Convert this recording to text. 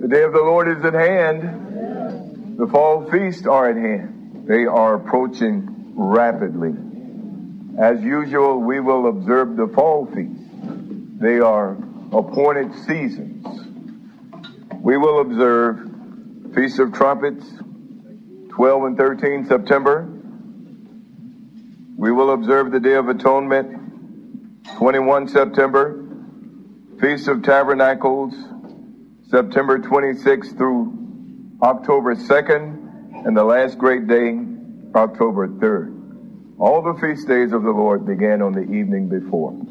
day of the Lord is at hand. The fall feasts are at hand. They are approaching rapidly. As usual, we will observe the fall feasts. They are appointed seasons. We will observe Feast of Trumpets, 12 and 13 September. We will observe the Day of Atonement, 21 September. Feast of Tabernacles, September 26th through October 2nd, and the last great day, October 3rd. All the feast days of the Lord began on the evening before.